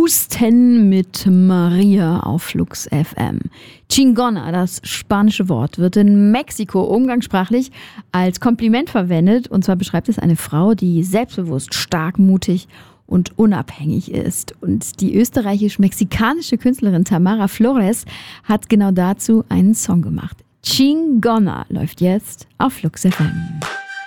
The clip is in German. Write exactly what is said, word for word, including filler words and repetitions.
Husten mit Maria auf Flux F M. Chingona, das spanische Wort, wird in Mexiko umgangssprachlich als Kompliment verwendet. Und zwar beschreibt es eine Frau, die selbstbewusst, stark, mutig und unabhängig ist. Und die österreichisch-mexikanische Künstlerin Tamara Flores hat genau dazu einen Song gemacht. Chingona läuft jetzt auf Flux F M.